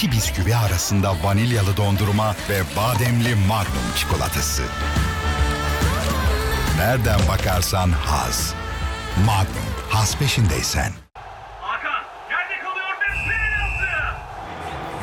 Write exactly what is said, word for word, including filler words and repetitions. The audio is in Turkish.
iki bisküvi arasında vanilyalı dondurma ve bademli Magnum çikolatası. Nereden bakarsan haz. Magnum, haz peşindeysen.